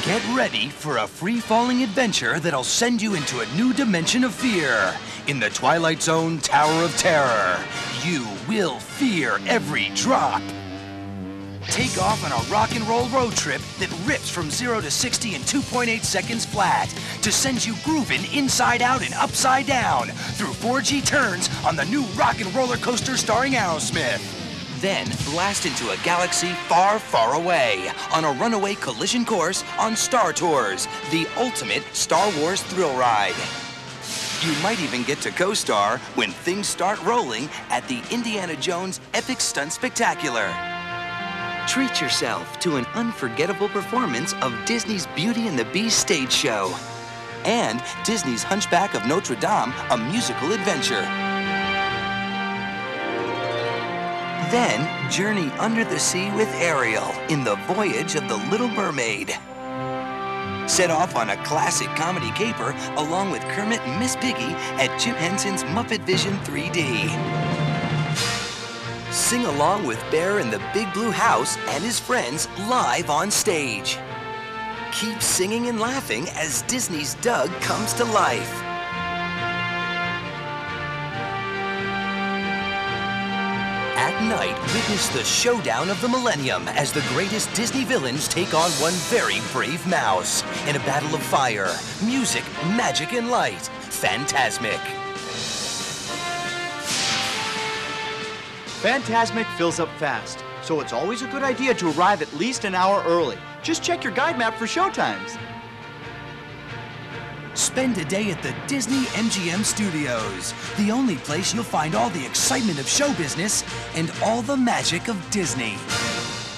Get ready for a free-falling adventure that'll send you into a new dimension of fear. In the Twilight Zone Tower of Terror, you will fear every drop. Take off on a rock and roll road trip that rips from 0 to 60 in 2.8 seconds flat to send you grooving inside out and upside down through 4G turns on the new rock and roller coaster starring Aerosmith. Then blast into a galaxy far, far away on a runaway collision course on Star Tours, the ultimate Star Wars thrill ride. You might even get to co-star when things start rolling at the Indiana Jones Epic Stunt Spectacular. Treat yourself to an unforgettable performance of Disney's Beauty and the Beast stage show and Disney's Hunchback of Notre Dame, a musical adventure. Then, journey under the sea with Ariel in The Voyage of the Little Mermaid. Set off on a classic comedy caper along with Kermit and Miss Piggy at Jim Henson's Muppet Vision 3D. Sing along with Bear in the Big Blue House and his friends live on stage. Keep singing and laughing as Disney's Doug comes to life. At night, witness the showdown of the millennium as the greatest Disney villains take on one very brave mouse in a battle of fire, music, magic, and light. Fantasmic. Fantasmic fills up fast, so it's always a good idea to arrive at least an hour early. Just check your guide map for showtimes. Spend a day at the Disney MGM Studios, the only place you'll find all the excitement of show business and all the magic of Disney.